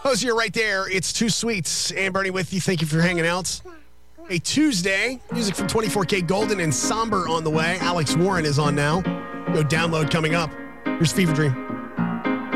Hosier right there. It's Two Sweets. And Bernie with you. Thank you for hanging out. A Tuesday. Music from 24K Golden and Somber on the way. Alex Warren is on now. Go download coming up. Here's Fever Dream.